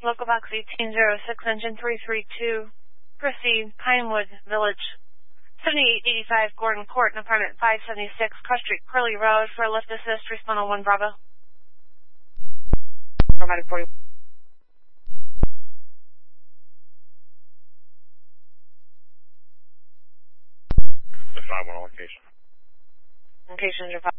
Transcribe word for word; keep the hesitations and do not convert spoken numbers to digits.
Local box eighteen oh six, engine three three two. Proceed, Pinewood Village. seventy-eight eighty-five Gordon Court, and apartment five seventy-six, Cross Street, Curly Road, for a lift assist, respond on one Bravo. Provided forty. The five one location. Location, engine five.